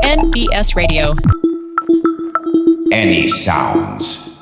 NBS Radio. Any sounds.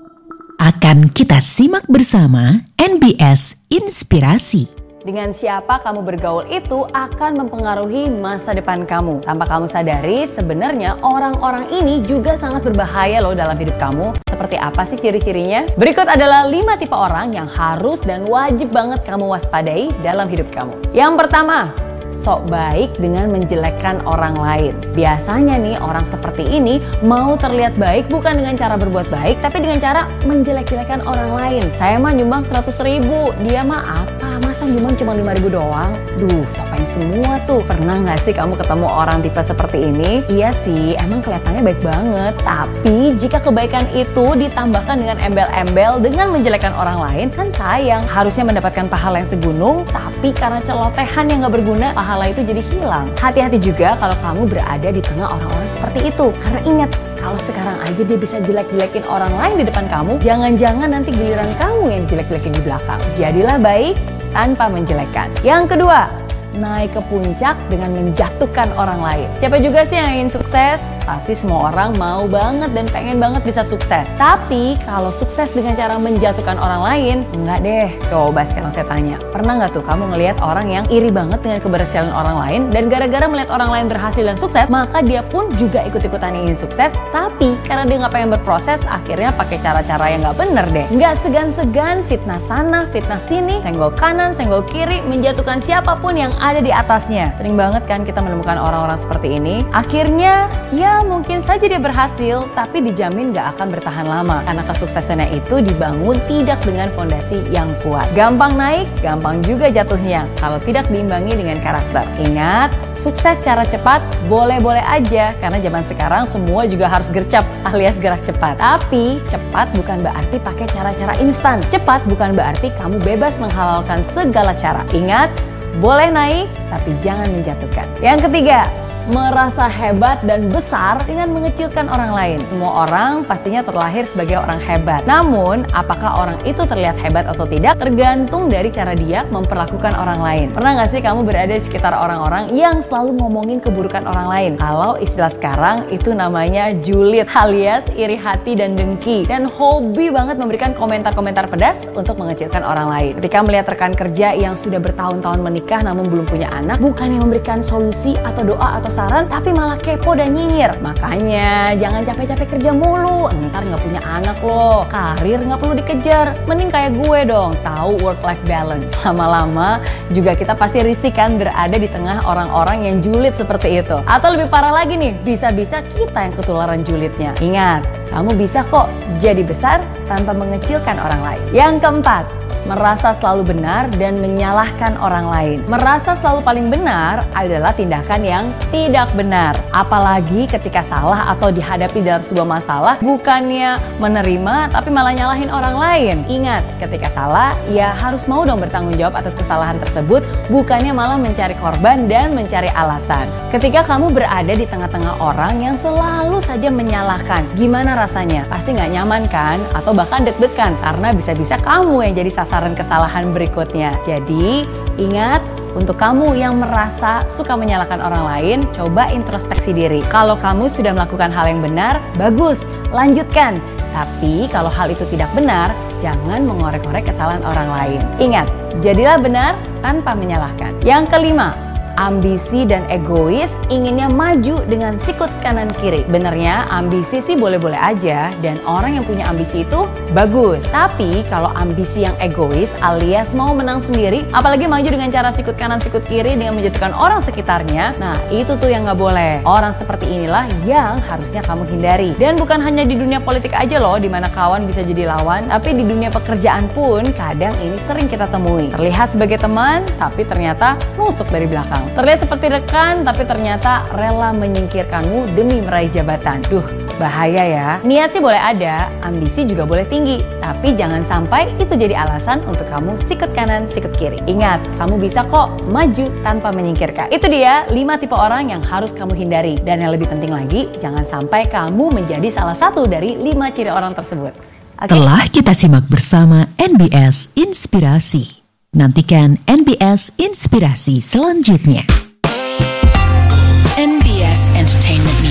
Akan kita simak bersama NBS Inspirasi. Dengan siapa kamu bergaul itu akan mempengaruhi masa depan kamu. Tanpa kamu sadari, sebenarnya orang-orang ini juga sangat berbahaya loh dalam hidup kamu. Seperti apa sih ciri-cirinya? Berikut adalah 5 tipe orang yang harus dan wajib banget kamu waspadai dalam hidup kamu. Yang pertama, sok baik dengan menjelekkan orang lain. Biasanya nih orang seperti ini mau terlihat baik bukan dengan cara berbuat baik, tapi dengan cara menjelek-jelekan orang lain. Saya mah nyumbang 100.000, dia mah apa? Masa nyumbang cuma 5.000 doang? Duh, topeng semua tuh. Pernah gak sih kamu ketemu orang tipe seperti ini? Iya sih, emang kelihatannya baik banget. Tapi jika kebaikan itu ditambahkan dengan embel-embel dengan menjelekkan orang lain, kan sayang. Harusnya mendapatkan pahala yang segunung, tapi karena celotehan yang gak berguna, pahala itu jadi hilang. Hati-hati juga kalau kamu berada di tengah orang-orang seperti itu. Karena ingat, kalau sekarang aja dia bisa jelek-jelekin orang lain di depan kamu, jangan-jangan nanti giliran kamu yang dijelek-jelekin di belakang. Jadilah baik tanpa menjelekkan. Yang kedua, naik ke puncak dengan menjatuhkan orang lain. Siapa juga sih yang ingin sukses? Pasti semua orang mau banget dan pengen banget bisa sukses. Tapi kalau sukses dengan cara menjatuhkan orang lain, enggak deh. Coba sekarang saya tanya, pernah nggak tuh kamu ngelihat orang yang iri banget dengan keberhasilan orang lain, dan gara-gara melihat orang lain berhasil dan sukses, maka dia pun juga ikut-ikutan ingin sukses, tapi karena dia nggak pengen berproses, akhirnya pakai cara-cara yang nggak bener deh. Nggak segan-segan fitnah sana, fitnah sini, senggol kanan, senggol kiri, menjatuhkan siapapun yang ada di atasnya. Sering banget kan kita menemukan orang-orang seperti ini. Akhirnya, ya mungkin saja dia berhasil, tapi dijamin gak akan bertahan lama. Karena kesuksesannya itu dibangun tidak dengan fondasi yang kuat. Gampang naik, gampang juga jatuhnya kalau tidak diimbangi dengan karakter. Ingat, sukses secara cepat boleh-boleh aja, karena zaman sekarang semua juga harus gercep alias gerak cepat. Tapi cepat bukan berarti pakai cara-cara instan. Cepat bukan berarti kamu bebas menghalalkan segala cara. Ingat, boleh naik, tapi jangan menjatuhkan. Yang ketiga, merasa hebat dan besar dengan mengecilkan orang lain. Semua orang pastinya terlahir sebagai orang hebat. Namun, apakah orang itu terlihat hebat atau tidak tergantung dari cara dia memperlakukan orang lain. Pernah gak sih kamu berada di sekitar orang-orang yang selalu ngomongin keburukan orang lain? Kalau istilah sekarang itu namanya julid alias iri hati dan dengki. Dan hobi banget memberikan komentar-komentar pedas untuk mengecilkan orang lain. Ketika melihat rekan kerja yang sudah bertahun-tahun menikah namun belum punya anak, bukan yang memberikan solusi atau doa atau saran, tapi malah kepo dan nyinyir. Makanya jangan capek-capek kerja mulu, ntar gak punya anak loh. Karir gak perlu dikejar, mending kayak gue dong, tahu work-life balance. Lama-lama juga kita pasti risih kan berada di tengah orang-orang yang julid seperti itu. Atau lebih parah lagi nih, bisa-bisa kita yang ketularan julidnya. Ingat, kamu bisa kok jadi besar tanpa mengecilkan orang lain. Yang keempat, merasa selalu benar dan menyalahkan orang lain. Merasa selalu paling benar adalah tindakan yang tidak benar. Apalagi ketika salah atau dihadapi dalam sebuah masalah, bukannya menerima tapi malah nyalahin orang lain. Ingat, ketika salah, ya harus mau dong bertanggung jawab atas kesalahan tersebut, bukannya malah mencari korban dan mencari alasan. Ketika kamu berada di tengah-tengah orang yang selalu saja menyalahkan, gimana rasanya? Pasti gak nyaman kan? Atau bahkan deg-degan, karena bisa-bisa kamu yang jadi sasaran kesalahan berikutnya. Jadi, ingat, untuk kamu yang merasa suka menyalahkan orang lain, coba introspeksi diri. Kalau kamu sudah melakukan hal yang benar, bagus, lanjutkan. Tapi kalau hal itu tidak benar, jangan mengorek-orek kesalahan orang lain. Ingat, jadilah benar tanpa menyalahkan. Yang kelima, ambisi dan egois, inginnya maju dengan sikut kanan kiri. Benernya ambisi sih boleh-boleh aja, dan orang yang punya ambisi itu bagus. Tapi kalau ambisi yang egois alias mau menang sendiri, apalagi maju dengan cara sikut kanan sikut kiri dengan menjatuhkan orang sekitarnya, nah itu tuh yang gak boleh. Orang seperti inilah yang harusnya kamu hindari. Dan bukan hanya di dunia politik aja loh, dimana kawan bisa jadi lawan, tapi di dunia pekerjaan pun kadang ini sering kita temui. Terlihat sebagai teman, tapi ternyata nusuk dari belakang. Terlihat seperti rekan, tapi ternyata rela menyingkirkanmu demi meraih jabatan. Duh, bahaya ya. Niat sih boleh ada, ambisi juga boleh tinggi. Tapi jangan sampai itu jadi alasan untuk kamu sikut kanan, sikut kiri. Ingat, kamu bisa kok maju tanpa menyingkirkan. Itu dia 5 tipe orang yang harus kamu hindari. Dan yang lebih penting lagi, jangan sampai kamu menjadi salah satu dari 5 ciri orang tersebut. Okay? Telah kita simak bersama NBS Inspirasi. Nantikan NBS Inspirasi selanjutnya. NBS Entertainment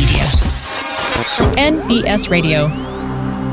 NBS Radio.